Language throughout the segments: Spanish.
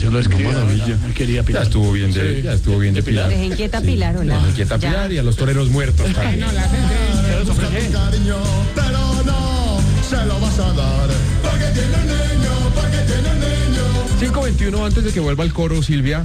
eso lo escribí. Quería Pilar. Ya estuvo bien de Pilar. Deje inquieta Pilar, hola. Deje inquieta Pilar y a los toreros muertos también. Cariño, pero no se lo vas a dar. Porque tiene un niño, porque tiene un niño. 5:21, antes de que vuelva el coro, Silvia,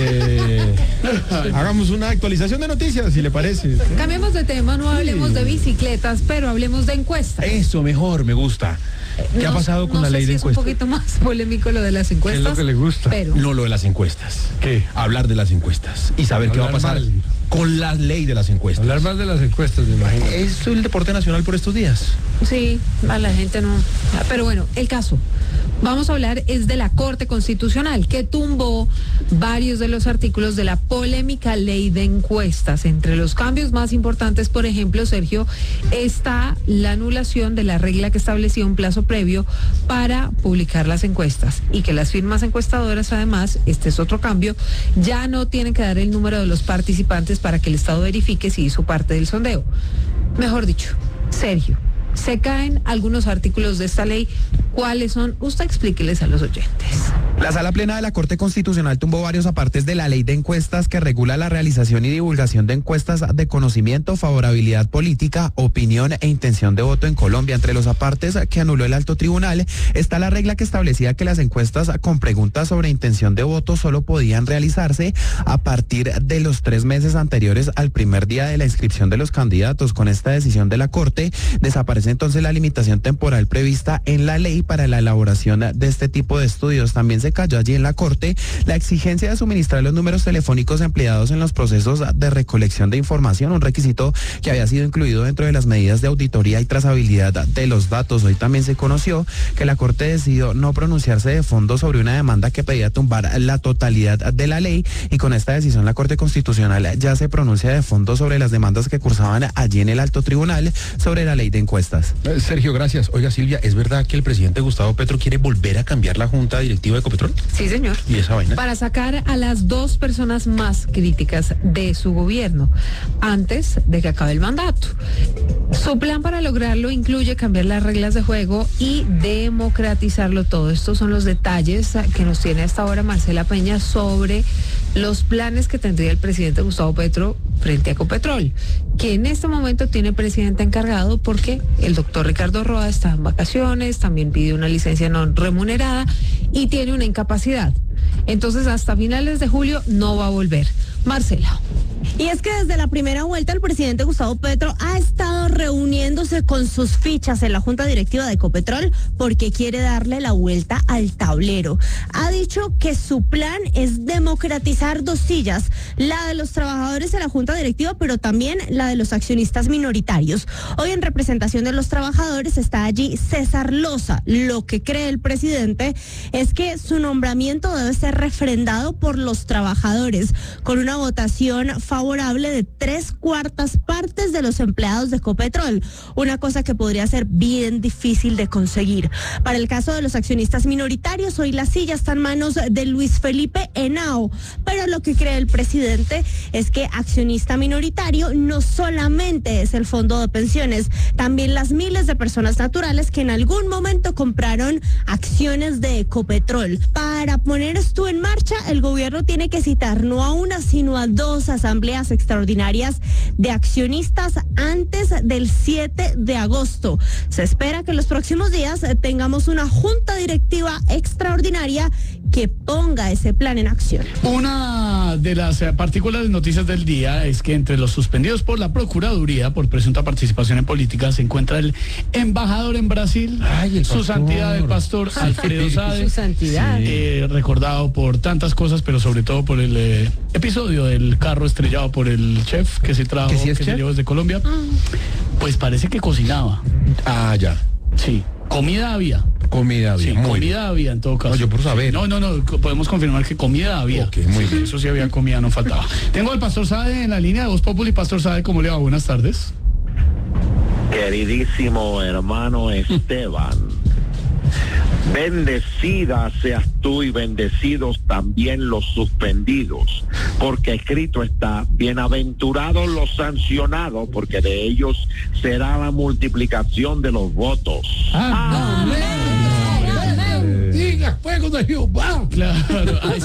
hagamos una actualización de noticias, si le parece. Cambiemos de tema, no hablemos de bicicletas, pero hablemos de encuestas. Eso, mejor, me gusta. ¿Qué ha pasado con la ley de encuestas? Es un poquito más polémico lo de las encuestas. ¿Qué es lo que le gusta? Pero... No lo de las encuestas. ¿Qué? Hablar de las encuestas y saber qué va a pasar con la ley de las encuestas. Hablar más de las encuestas, me imagino. Es el deporte nacional por estos días. Sí, a la gente no. Pero bueno, el caso. Vamos a hablar es de la Corte Constitucional, que tumbó varios de los artículos de la polémica ley de encuestas. Entre los cambios más importantes, por ejemplo, Sergio, está la anulación de la regla que establecía un plazo previo para publicar las encuestas y que las firmas encuestadoras, además, este es otro cambio, ya no tienen que dar el número de los participantes para que el Estado verifique si hizo parte del sondeo. Mejor dicho, Sergio, se caen algunos artículos de esta ley. ¿Cuáles son? Usted explíqueles a los oyentes. La Sala Plena de la Corte Constitucional tumbó varios apartes de la ley de encuestas que regula la realización y divulgación de encuestas de conocimiento, favorabilidad política, opinión e intención de voto en Colombia. Entre los apartes que anuló el alto tribunal está la regla que establecía que las encuestas con preguntas sobre intención de voto solo podían realizarse a partir de los 3 meses anteriores al primer día de la inscripción de los candidatos. Con esta decisión de la Corte desaparece entonces la limitación temporal prevista en la ley para la elaboración de este tipo de estudios. También se cayó allí en la Corte la exigencia de suministrar los números telefónicos empleados en los procesos de recolección de información, un requisito que había sido incluido dentro de las medidas de auditoría y trazabilidad de los datos. Hoy también se conoció que la Corte decidió no pronunciarse de fondo sobre una demanda que pedía tumbar la totalidad de la ley, y con esta decisión la Corte Constitucional ya se pronuncia de fondo sobre las demandas que cursaban allí en el alto tribunal sobre la ley de encuestas. Sergio, gracias. Oiga, Silvia, ¿es verdad que el presidente Gustavo Petro quiere volver a cambiar la junta directiva de Ecopetrol? Sí, señor. ¿Y esa vaina? Para sacar a las 2 personas más críticas de su gobierno antes de que acabe el mandato. Su plan para lograrlo incluye cambiar las reglas de juego y democratizarlo todo. Estos son los detalles que nos tiene hasta ahora Marcela Peña sobre los planes que tendría el presidente Gustavo Petro frente a Ecopetrol, que en este momento tiene presidente encargado porque el doctor Ricardo Roa está en vacaciones, también pidió una licencia no remunerada y tiene una incapacidad. Entonces, hasta finales de julio no va a volver. Marcela. Y es que desde la primera vuelta el presidente Gustavo Petro ha estado reuniéndose con sus fichas en la Junta Directiva de Ecopetrol porque quiere darle la vuelta al tablero. Ha dicho que su plan es democratizar 2 sillas, la de los trabajadores en la Junta Directiva, pero también la de los accionistas minoritarios. Hoy en representación de los trabajadores está allí César Loza. Lo que cree el presidente es que su nombramiento debe ser refrendado por los trabajadores con una votación favorable de 3/4 partes de los empleados de Ecopetrol, una cosa que podría ser bien difícil de conseguir. Para el caso de los accionistas minoritarios, hoy la silla está en manos de Luis Felipe Henao, pero lo que cree el presidente es que accionista minoritario no solamente es el fondo de pensiones, también las miles de personas naturales que en algún momento compraron acciones de Ecopetrol. Para poner esto en marcha, el gobierno tiene que citar no a una, sino a 2 asambleas extraordinarias de accionistas antes del 7 de agosto. Se espera que en los próximos días tengamos una junta directiva extraordinaria que ponga ese plan en acción. Una de las particulares noticias del día es que entre los suspendidos por la Procuraduría por presunta participación en política se encuentra el embajador en Brasil, su santidad el pastor Alfredo Sade. Su santidad. Recordado por tantas cosas, pero sobre todo por el episodio del carro estrellado por el chef que se trajo, ¿Que sí es que chef? se llevó desde Colombia. Pues parece que cocinaba. Ah, ya. Sí, comida había. Comida había. Sí, comida había en todo caso. No, yo por saber. No, podemos confirmar que comida había. Ok, muy bien. Eso sí había comida, no faltaba. Tengo al pastor Sade en la línea de Voz Populi. Pastor Sade, ¿cómo le va? Buenas tardes. Queridísimo hermano Esteban, bendecida seas tú y bendecidos también los suspendidos, porque escrito está, bienaventurados los sancionados, porque de ellos será la multiplicación de los votos. Diga, fuego de Jehová. Claro.